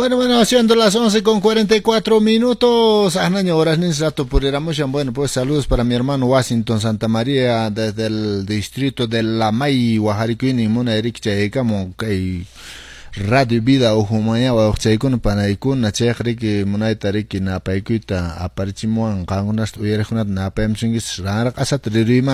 Bueno, siendo las 11:44. Año horas ni rato pudiéramos. Bueno, pues saludos para mi hermano Washington Santa María desde el distrito de La May, Guajariquini, Muna Eric Chaicamo, que Radio Vida o Humaya o Chaicon Panaicun, Nachek, Munaitaric, Napaikuita, Aparichimuan, Kangunas, Uyerhunat, Napem Singis, Rarak Asatrima.